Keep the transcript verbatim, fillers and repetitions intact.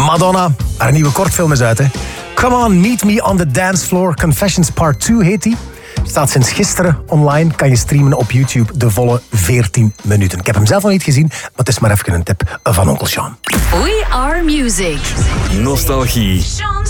Madonna, haar nieuwe kortfilm is uit, hè. Come on, meet me on the dance floor. Confessions part two heet die. Staat sinds gisteren online. Kan je streamen op YouTube de volle veertien minuten. Ik heb hem zelf nog niet gezien, maar het is maar even een tip van Onkel Sean. We are music. Nostalgie.